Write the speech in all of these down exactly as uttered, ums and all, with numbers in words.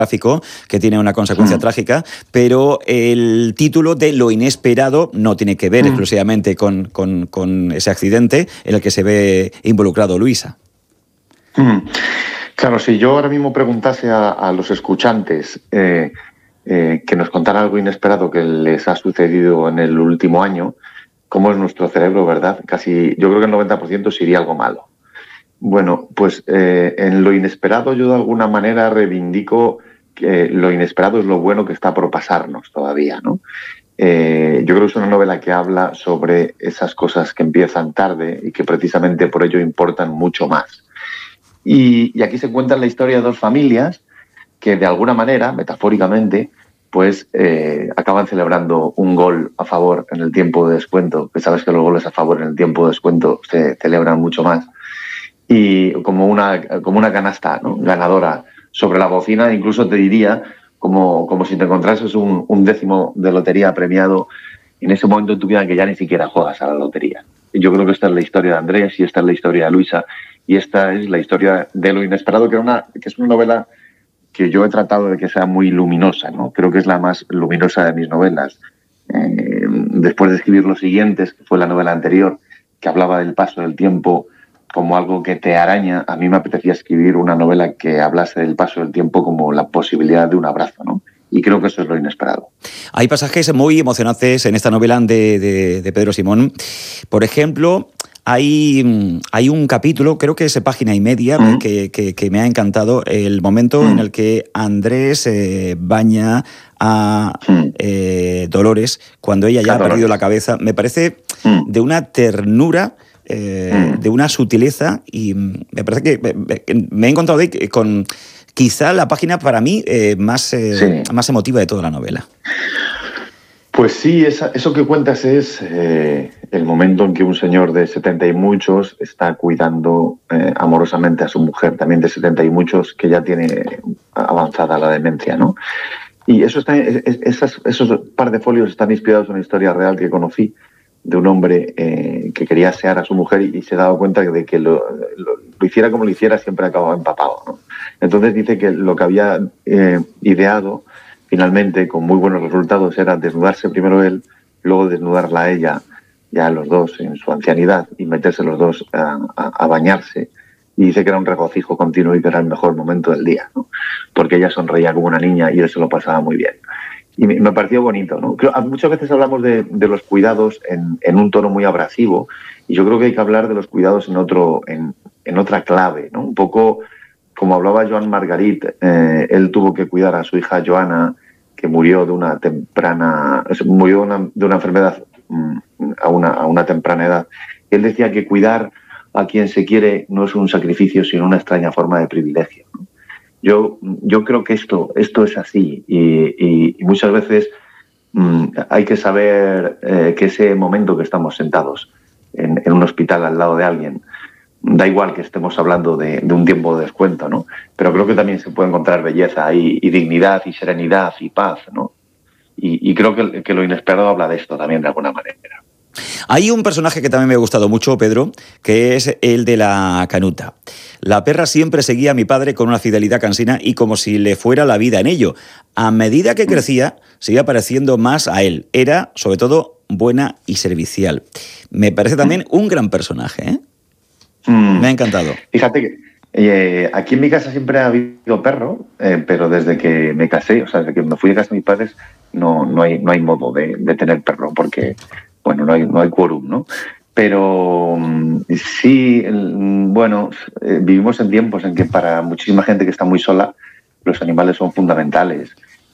gráfico que tiene una consecuencia mm. trágica, pero el título de Lo inesperado no tiene que ver mm. exclusivamente con, con, con ese accidente en el que se ve involucrado Luisa. Mm. Claro, si yo ahora mismo preguntase a, a los escuchantes eh, eh, que nos contaran algo inesperado que les ha sucedido en el último año, cómo es nuestro cerebro, ¿verdad? Casi, yo creo que el noventa por ciento sería algo malo. Bueno, pues eh, en lo inesperado yo de alguna manera reivindico que lo inesperado es lo bueno que está por pasarnos todavía, ¿no? Eh, yo creo que es una novela que habla sobre esas cosas que empiezan tarde y que precisamente por ello importan mucho más. Y, y aquí se cuenta la historia de dos familias que de alguna manera, metafóricamente, pues eh, acaban celebrando un gol a favor en el tiempo de descuento, que sabes que los goles a favor en el tiempo de descuento se celebran mucho más. Y como una, como una canasta, ¿no?, ganadora sobre la bocina, incluso te diría como, como si te encontrases un, un décimo de lotería premiado en ese momento en tu vida en que ya ni siquiera juegas a la lotería. Yo creo que esta es la historia de Andrés y esta es la historia de Luisa y esta es la historia de Lo inesperado, que, era una, que es una novela que yo he tratado de que sea muy luminosa, ¿no? Creo que es la más luminosa de mis novelas. Eh, después de escribir Los siguientes, que fue la novela anterior, que hablaba del paso del tiempo como algo que te araña, a mí me apetecía escribir una novela que hablase del paso del tiempo como la posibilidad de un abrazo, ¿no? Y creo que eso es lo inesperado. Hay pasajes muy emocionantes en esta novela de, de, de Pedro Simón. Por ejemplo, hay, hay un capítulo, creo que es página y media, mm. que, que, que me ha encantado, el momento mm. en el que Andrés eh, baña a mm. eh, Dolores cuando ella ya ha perdido la cabeza. Me parece mm. de una ternura, Eh, mm. de una sutileza, y me parece que me, me he encontrado ahí con quizá la página para mí eh, más, eh, sí. más emotiva de toda la novela. Pues sí, esa, eso que cuentas es eh, el momento en que un señor de setenta y muchos está cuidando eh, amorosamente a su mujer, también de setenta y muchos, que ya tiene avanzada la demencia, ¿no? Y eso está, esas, esos par de folios están inspirados en una historia real que conocí, de un hombre eh, que quería asear a su mujer y, y se daba cuenta de que lo, lo, lo hiciera como lo hiciera siempre acababa empapado, ¿no? Entonces dice que lo que había eh, ideado finalmente con muy buenos resultados era desnudarse primero él, luego desnudarla a ella, ya los dos en su ancianidad, y meterse los dos a, a, a bañarse. Y dice que era un regocijo continuo y que era el mejor momento del día, ¿no? Porque ella sonreía como una niña y él se lo pasaba muy bien. Y me pareció bonito, ¿no? Creo, muchas veces hablamos de, de los cuidados en, en un tono muy abrasivo, y yo creo que hay que hablar de los cuidados en otro, en, en otra clave, ¿no? Un poco como hablaba Joan Margarit, eh, él tuvo que cuidar a su hija Joana, que murió de una temprana, murió de una, de una enfermedad mm, a, una, a una temprana edad. Él decía que cuidar a quien se quiere no es un sacrificio, sino una extraña forma de privilegio, ¿no? Yo, yo creo que esto, esto es así y, y, y muchas veces mmm, hay que saber eh, que ese momento que estamos sentados en, en un hospital al lado de alguien, da igual que estemos hablando de, de un tiempo de descuento, ¿no? Pero creo que también se puede encontrar belleza y, y dignidad y serenidad y paz, ¿no? Y, y creo que, que lo inesperado habla de esto también de alguna manera. Hay un personaje que también me ha gustado mucho, Pedro, que es el de la Canuta. La perra siempre seguía a mi padre con una fidelidad cansina y como si le fuera la vida en ello. A medida que crecía, se iba pareciendo más a él. Era, sobre todo, buena y servicial. Me parece también un gran personaje, ¿eh? Mm. Me ha encantado. Fíjate que eh, aquí en mi casa siempre ha habido perro, eh, pero desde que me casé, o sea, desde que me fui a casa de mis padres, no, no, hay, no hay modo de, de tener perro, porque... Bueno, no hay, no hay quórum, ¿no? Pero sí, bueno, eh, vivimos en tiempos en que para muchísima gente que está muy sola, los animales son fundamentales.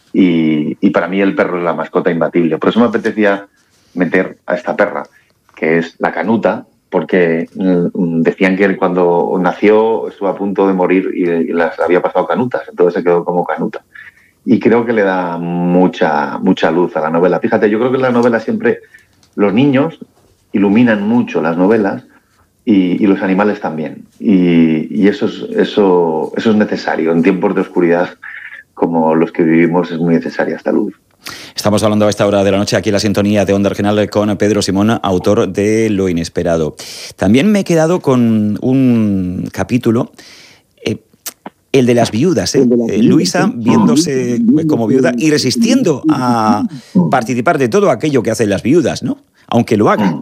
Y, y para mí el perro es la mascota imbatible. Por eso me apetecía meter a esta perra, que es la Canuta, porque decían que cuando nació estuvo a punto de morir y, y las había pasado canutas, entonces se quedó como Canuta. Y creo que le da mucha, mucha luz a la novela. Fíjate, yo creo que en la novela siempre... Los niños iluminan mucho las novelas y, y los animales también. Y, y eso, es, eso, eso es necesario. En tiempos de oscuridad como los que vivimos es muy necesaria esta luz. Estamos hablando a esta hora de la noche aquí en la sintonía de Onda Regional con Pedro Simón, autor de Lo inesperado. También me he quedado con un capítulo... Eh, El de las viudas, ¿eh? Eh, Luisa viéndose como viuda y resistiendo a participar de todo aquello que hacen las viudas, ¿no? Aunque lo hagan.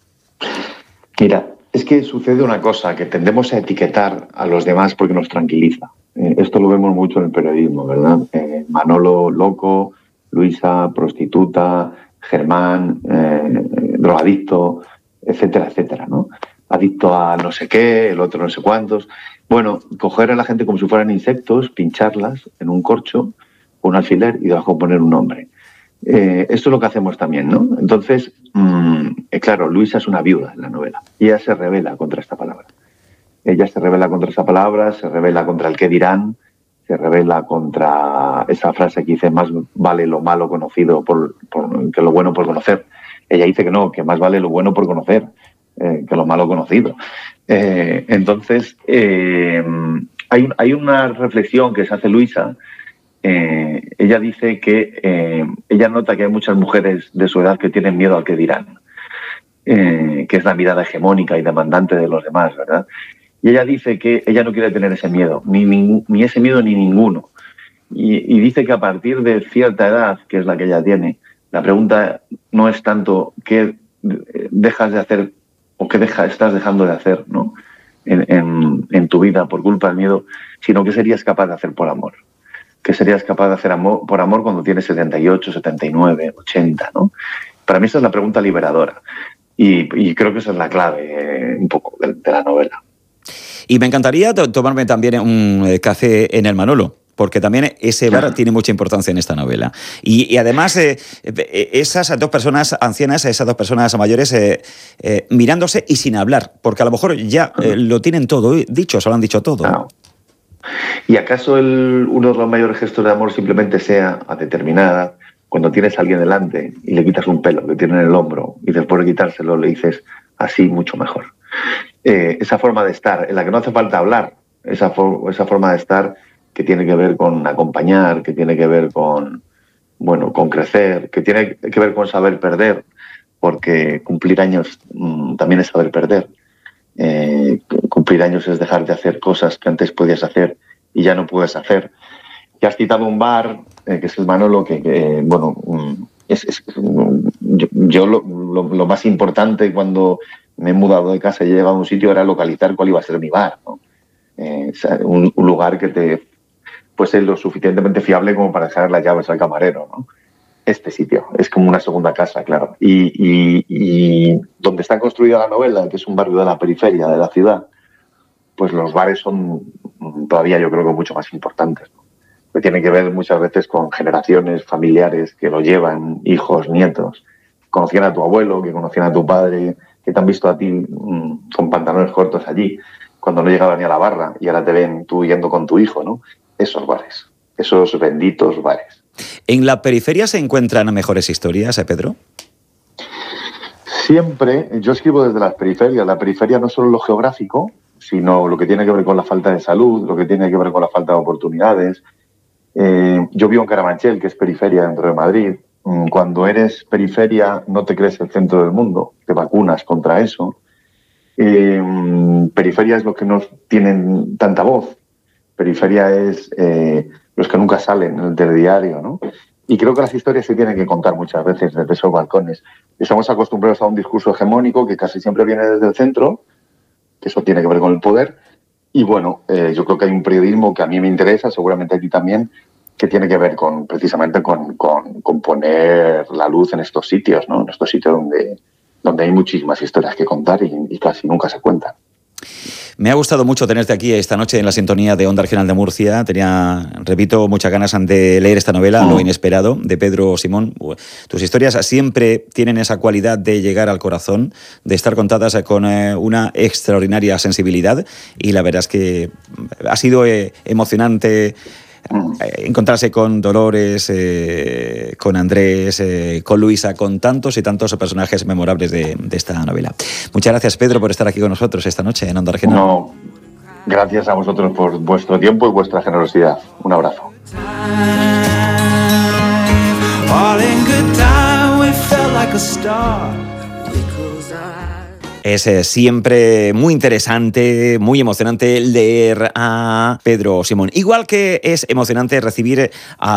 Mira, es que sucede una cosa, que tendemos a etiquetar a los demás porque nos tranquiliza. Eh, esto lo vemos mucho en el periodismo, ¿verdad? Eh, Manolo loco, Luisa prostituta, Germán eh, drogadicto, etcétera, etcétera, ¿no? Adicto a no sé qué, el otro no sé cuántos. Bueno, coger a la gente como si fueran insectos, pincharlas en un corcho, un alfiler y debajo poner un nombre. Eh, esto es lo que hacemos también, ¿no? Entonces, mmm, eh, claro, Luisa es una viuda en la novela y ella se rebela contra esta palabra. Ella se rebela contra esa palabra, se rebela contra el qué dirán, se rebela contra esa frase que dice más vale lo malo conocido por, por, que lo bueno por conocer. Ella dice que no, que más vale lo bueno por conocer eh, que lo malo conocido. Eh, entonces, eh, hay, hay una reflexión que se hace Luisa. Eh, ella dice que eh, ella nota que hay muchas mujeres de su edad que tienen miedo al que dirán, eh, que es la mirada hegemónica y demandante de los demás, ¿verdad? Y ella dice que ella no quiere tener ese miedo, ni, ni, ni ese miedo ni ninguno. Y, y dice que a partir de cierta edad, que es la que ella tiene, la pregunta no es tanto qué dejas de hacer o qué deja, estás dejando de hacer, ¿no? en, en, en tu vida por culpa del miedo, sino qué serías capaz de hacer por amor. ¿Qué serías capaz de hacer amor, por amor cuando tienes setenta y ocho, setenta y nueve, ochenta, ¿no? Para mí esa es la pregunta liberadora. Y, y creo que esa es la clave eh, un poco de, de la novela. Y me encantaría to- tomarme también un eh, café en el Manolo, porque también ese bar tiene mucha importancia en esta novela. Y, y además, eh, esas dos personas ancianas, esas dos personas mayores, eh, eh, mirándose y sin hablar, porque a lo mejor ya eh, lo tienen todo dicho, se lo han dicho todo. Claro. ¿Y acaso el, uno de los mayores gestos de amor simplemente sea a determinada edad, cuando tienes a alguien delante y le quitas un pelo que tiene en el hombro y después de quitárselo le dices así mucho mejor? Eh, esa forma de estar, en la que no hace falta hablar, esa, for, esa forma de estar que tiene que ver con acompañar, que tiene que ver con, bueno, con crecer, que tiene que ver con saber perder, porque cumplir años mmm, también es saber perder. Eh, cumplir años es dejar de hacer cosas que antes podías hacer y ya no puedes hacer. Ya has citado un bar, eh, que es el Manolo, que, que bueno, es, es, yo, yo lo, lo, lo más importante cuando me he mudado de casa y he llegado a un sitio era localizar cuál iba a ser mi bar, ¿no? Eh, o sea, un, un lugar que te pues es lo suficientemente fiable como para dejar las llaves al camarero, ¿no? Este sitio es como una segunda casa, claro. Y, y, y donde está construida la novela, que es un barrio de la periferia de la ciudad, pues los bares son todavía, yo creo que mucho más importantes, ¿no? Que tienen que ver muchas veces con generaciones familiares que lo llevan, hijos, nietos, conocían a tu abuelo, que conocían a tu padre, que te han visto a ti mmm, con pantalones cortos allí, cuando no llegaba ni a la barra, y ahora te ven tú yendo con tu hijo, ¿no? Esos bares, esos benditos bares. ¿En la periferia se encuentran mejores historias, eh, Pedro? Siempre, yo escribo desde las periferias. La periferia no es solo lo geográfico, sino lo que tiene que ver con la falta de salud, lo que tiene que ver con la falta de oportunidades. Eh, yo vivo en Carabanchel, que es periferia dentro de Madrid. Cuando eres periferia no te crees el centro del mundo, te vacunas contra eso. Eh, periferia es los que no tienen tanta voz. Periferia es eh, los que nunca salen en el telediario, ¿no? Y creo que las historias se tienen que contar muchas veces desde esos balcones. Estamos acostumbrados a un discurso hegemónico que casi siempre viene desde el centro, que eso tiene que ver con el poder. Y bueno, eh, yo creo que hay un periodismo que a mí me interesa, seguramente a ti también, que tiene que ver con precisamente con, con, con poner la luz en estos sitios, ¿no? En estos sitios donde, donde hay muchísimas historias que contar y, y casi nunca se cuentan. Me ha gustado mucho tenerte aquí esta noche en la sintonía de Onda Regional de Murcia. Tenía, repito, muchas ganas de leer esta novela, mm. Lo inesperado, de Pedro Simón. Tus historias siempre tienen esa cualidad de llegar al corazón, de estar contadas con eh, una extraordinaria sensibilidad, y la verdad es que ha sido eh, emocionante encontrarse con Dolores, eh, con Andrés, eh, con Luisa, con tantos y tantos personajes memorables de, de esta novela. Muchas gracias, Pedro, por estar aquí con nosotros esta noche en Onda Regional. No, gracias a vosotros por vuestro tiempo y vuestra generosidad. Un abrazo. Es eh, siempre muy interesante, muy emocionante leer a Pedro Simón. Igual que es emocionante recibir a